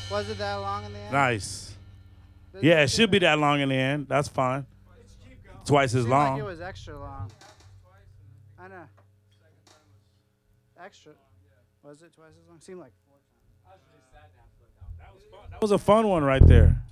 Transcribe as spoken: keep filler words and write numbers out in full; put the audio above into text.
Was it that long in the end? Nice. Didn't Yeah, it it should be that long in the end. That's fine. Twice as seemed long. like it was extra long. I know. Extra. Was it twice as long? Seemed like four times. That was a fun one right there.